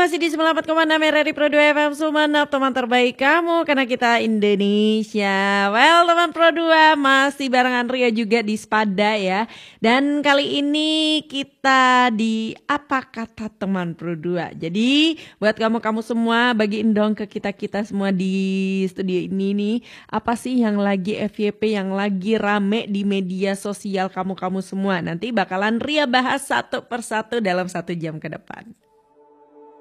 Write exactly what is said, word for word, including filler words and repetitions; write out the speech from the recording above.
masih di sembilan puluh empat koma enam R R I Pro dua F M Sumenep, teman terbaik kamu karena kita Indonesia. Well, teman Pro dua masih barengan Ria juga di Spada ya. Dan kali ini kita di Apa Kata Teman Pro dua. Jadi buat kamu-kamu semua, bagiin dong ke kita-kita semua di studio ini nih, apa sih yang lagi F Y P, yang lagi rame di media sosial kamu-kamu semua. Nanti bakalan Ria bahas satu persatu dalam satu jam ke depan.